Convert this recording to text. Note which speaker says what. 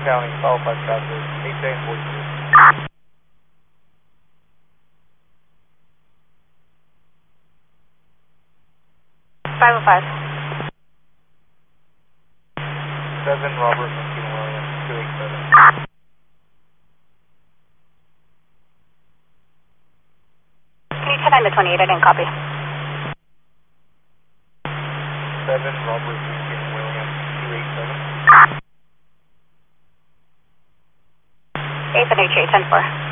Speaker 1: County, follow 5 traffic, 8-42.
Speaker 2: 505.
Speaker 1: 7 Robert Lincoln Williams, 287.
Speaker 2: Can you 10 to 28? I didn't copy.
Speaker 1: 7 Robert Lincoln Williams, 287.
Speaker 2: 8 and HA 10-4.